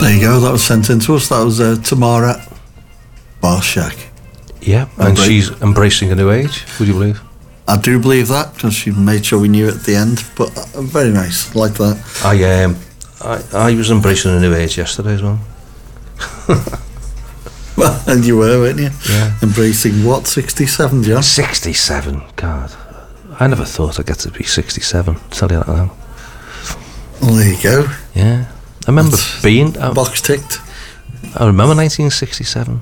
There you go, that was sent in to us. That was Tamara Barshak. Yeah, and she's embracing a new age, would you believe? I do believe that, because she made sure we knew at the end, but very nice, like that. I was embracing a new age yesterday as well. Well, and you were, weren't you? Yeah. Embracing what, 67, John? 67, God. I never thought I'd get to be 67, tell you that now. Well, there you go. Yeah. I remember box ticked. I remember 1967.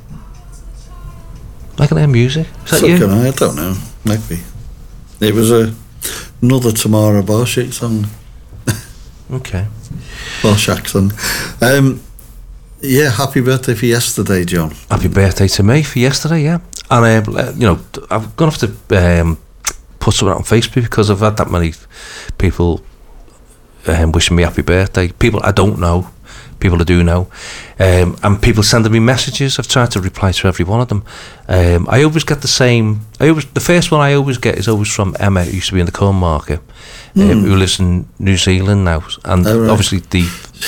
I can hear music. Is that So you? can I don't know. Maybe. It was another Tamara Barshak song. Okay. Barshak song. Yeah, happy birthday for yesterday, John. Happy birthday to me for yesterday, yeah. And, I'm going to have to put something out on Facebook because I've had that many people wishing me happy birthday. People I don't know, people I do know, and people sending me messages. I've tried to reply to every one of them. I always get the same. The first one I always get is always from Emma, who used to be in the corn market, who lives in New Zealand now, and obviously the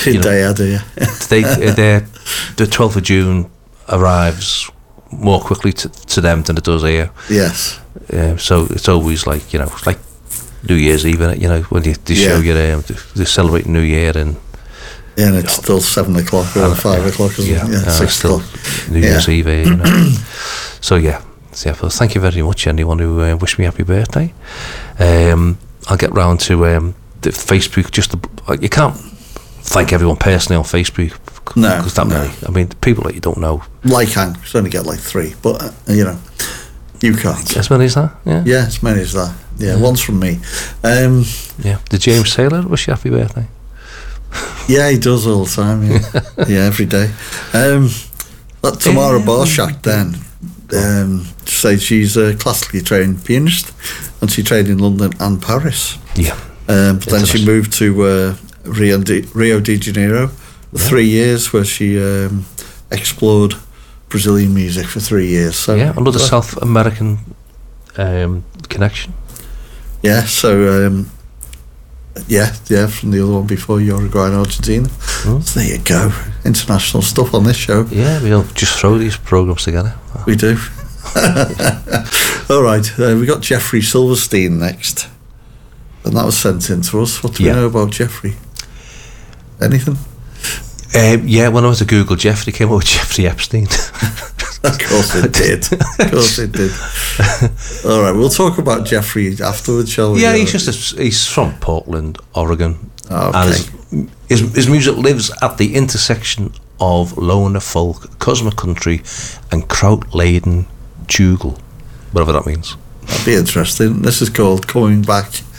the 12th of June arrives more quickly to them than it does here. Yes. So it's always like it's like New Year's Eve, innit? When they show you they celebrate New Year and it's still 7 o'clock or 5 o'clock, isn't it? Yeah, 6 o'clock. New Year's Eve here, So well, thank you very much, anyone who wished me happy birthday. I'll get round to the Facebook. You can't thank everyone personally on Facebook. No, because that many. I mean, the people that you don't know. Like Hank, you only get like 3, but you can't. As many as that? Yeah. Yeah, as many as that. Yeah, one's from me. Did James Taylor wish you happy birthday? Yeah, he does all the time. Yeah, yeah, every day. That Tamara Barshak then says she's a classically trained pianist, and she trained in London and Paris. Yeah. But then she moved to Rio de Janeiro for 3 years, where she explored Brazilian music for 3 years. So another South American connection. Yeah, so from the other one before, Uruguay and Argentina. So there you go, international stuff on this show. Yeah, we'll just throw these programmes together. We do. All right, we got Jeffrey Silverstein next, and that was sent in to us. What do we know about Jeffrey? Anything? When I went to Google Jeffrey, it came up with Jeffrey Epstein. Of course it did. All right, we'll talk about Jeffrey afterwards, shall we? Yeah, he's from Portland, Oregon. Okay. And his music lives at the intersection of loner folk, cosmic country, and kraut-laden jugal, whatever that means. That'd be interesting. This is called Coming Back.